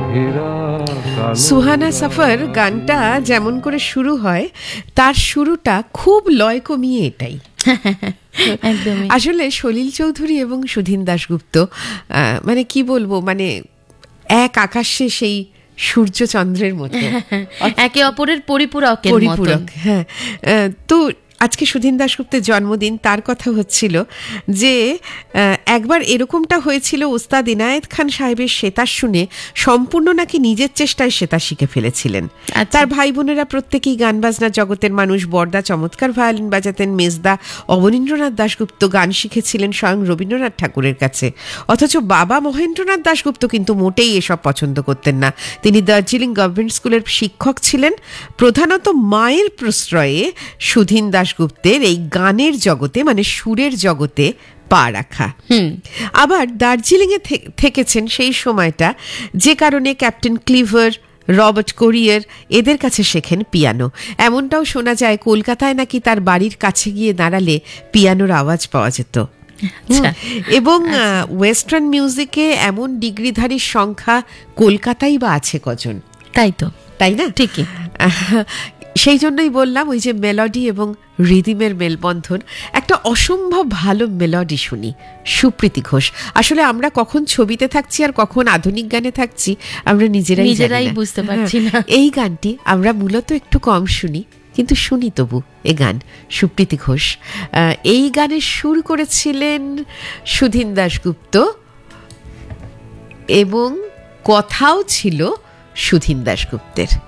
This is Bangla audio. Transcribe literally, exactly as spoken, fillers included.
সুহানা সফর গানটা যেমন করে শুরু হয়, তার শুরুটা খুব লয় কমিয়ে এটাই। আসলে সলিল চৌধুরী এবং সুধীন দাশগুপ্ত মানে কি বলবো, মানে এক আকাশে সেই সূর্য চন্দ্রের মতো, একে অপরের পরিপূরক পরিপূরক। হ্যাঁ, তো আজকে সুধীন দাশগুপ্তের জন্মদিন, তার কথা হচ্ছিল যে একবার এরকমটা হয়েছিল, ওস্তাদ ইনায়েত খান সাহেবের সেতার শুনে সম্পূর্ণ নাকি নিজের চেষ্টায় সেতার শিখে ফেলেছিলেন। তার ভাই বোনেরা প্রত্যেকেই গান বাজনার জগতের মানুষ। বড়দা চমৎকার ভায়োলিন বাজাতেন, মেজদা অবনীন্দ্রনাথ দাশগুপ্ত গান শিখেছিলেন স্বয়ং রবীন্দ্রনাথ ঠাকুরের কাছে। অথচ বাবা মহেন্দ্রনাথ দাশগুপ্ত কিন্তু মোটেই এসব পছন্দ করতেন না। তিনি দার্জিলিং গভর্নমেন্ট স্কুলের শিক্ষক ছিলেন। প্রধানত মায়ের প্রশ্রয়ে সুধীন দাশগুপ্তের এই গানের জগতে, মানে সুরের জগতে পা রাখা। আবার দার্জিলিং এ থেকেছেন সেই সময়টা, যে কারণে ক্যাপ্টেন ক্লিভার, রবার্ট কোরিয়ার এদের কাছে শেখেন পিয়ানো। এমনটাও শোনা যায় কলকাতায় নাকি তার বাড়ির কাছে গিয়ে দাঁড়ালে পিয়ানোর আওয়াজ পাওয়া যেত। এবং ওয়েস্টার্ন মিউজিকে এমন ডিগ্রিধারীর সংখ্যা কলকাতায় বা আছে কজন? তাই তো, তাই না? ঠিকই। সেই জন্যই বললাম, ওই যে মেলোডি এবং রিদিমের মেলবন্ধন, একটা অসম্ভব ভালো মেলোডি শুনি, সুপ্রীতি ঘোষ। আসলে আমরা কখন ছবিতে থাকছি আর কখন আধুনিক গানে থাকছি আমরা নিজেরাই নিজেরাই বুঝতে পারছি না। এই গানটি আমরা মূলত একটু কম শুনি, কিন্তু শুনি তবু এ গান, সুপ্রীতি ঘোষ। এই গানের সুর করেছিলেন সুধীন দাশগুপ্ত এবং কথাও ছিল সুধীন দাশগুপ্তের।